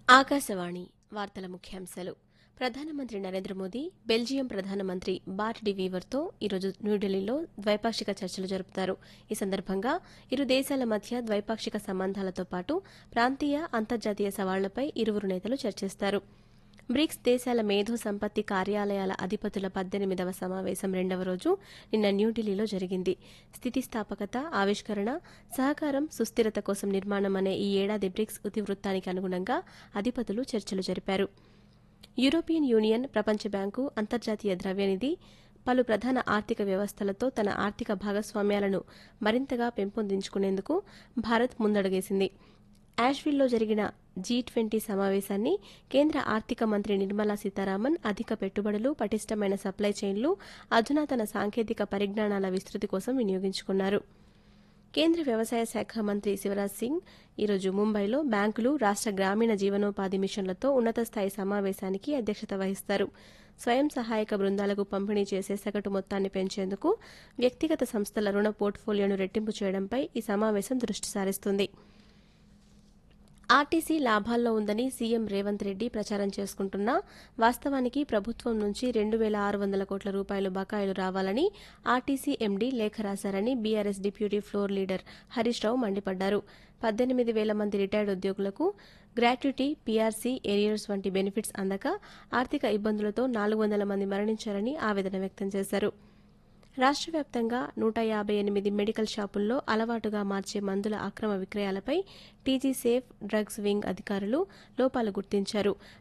ఆకాశవాణి వార్తల ముఖ్యాంశాలు. ప్రధానమంత్రి నరేంద్ర మోదీ బెల్జియం ప్రధానమంత్రి బార్ట్ డి వీవర్తో ఈరోజు న్యూఢిల్లీలో ద్వైపాక్షిక చర్చలు జరుపుతారు. ఈ సందర్భంగా ఇరు దేశాల మధ్య ద్వైపాక్షిక సంబంధాలతో పాటు ప్రాంతీయ, అంతర్జాతీయ సవాళ్లపై ఇరువురు నేతలు చర్చిస్తారు. బ్రిక్స్ దేశాల మేధో సంపత్తి కార్యాలయాల అధిపతుల 18వ సమావేశం రెండవ రోజు నిన్న న్యూఢిల్లీలో జరిగింది. స్థితిస్థాపకత, ఆవిష్కరణ, సహకారం, సుస్థిరత కోసం నిర్మాణం అనే ఈ ఏడాది బ్రిక్స్ ఇతివృత్తానికి అనుగుణంగా అధిపతులు చర్చలు జరిపారు. యూరోపియన్ యూనియన్, ప్రపంచ బ్యాంకు, అంతర్జాతీయ ద్రవ్యనిధి పలు ప్రధాన ఆర్థిక వ్యవస్థలతో తన ఆర్థిక భాగస్వామ్యాలను మరింతగా పెంపొందించుకునేందుకు భారత్ ముందడుగేసింది. యాష్విల్లో జరిగిన G20 సమావేశాన్ని కేంద్ర ఆర్థిక మంత్రి నిర్మలా సీతారామన్ అధిక పెట్టుబడులు, పటిష్టమైన సప్లై చైన్లు, అధునాతన సాంకేతిక పరిజ్ఞానాల విస్తృతి కోసం వినియోగించుకున్నారు. కేంద్ర వ్యవసాయ శాఖ మంత్రి శివరాజ్ సింగ్ ఈరోజు ముంబైలో బ్యాంకులు, రాష్ట గ్రామీణ జీవనోపాధి మిషన్లతో ఉన్నత స్థాయి సమావేశానికి అధ్యక్షత వహిస్తారు. స్వయం సహాయక బృందాలకు పంపిణీ చేసే సగటు మొత్తాన్ని పెంచేందుకు వ్యక్తిగత సంస్థల రుణ పోర్ట్ఫోలియోను రెట్టింపు చేయడంపై ఈ సమావేశం దృష్టి సారిస్తుంది. ఆర్టీసీ లాభాల్లో ఉందని సీఎం రేవంత్ రెడ్డి ప్రచారం చేసుకుంటున్నా వాస్తవానికి ప్రభుత్వం నుంచి 2,600 కోట్ల రూపాయలు బకాయిలు రావాలని ఆర్టీసీ ఎండీ లేఖ రాశారని BRS deputy floor leader Harish Rao మండిపడ్డారు. 18,000 మంది రిటైర్డ్ ఉద్యోగులకు గ్రాట్యుటీ, పీఆర్సీ, ఏరియర్స్ వంటి బెనిఫిట్స్ అందక ఆర్థిక ఇబ్బందులతో 400 మంది మరణించారని ఆవేదన వ్యక్తం చేశారు. రాష్ట్ర వ్యాప్తంగా 158 మెడికల్ షాపుల్లో అలవాటుగా మార్చే మందుల అక్రమ విక్రయాలపై టీజీ సేఫ్ డ్రగ్స్ వింగ్ అధికారులు లోపాలు గుర్తించారు.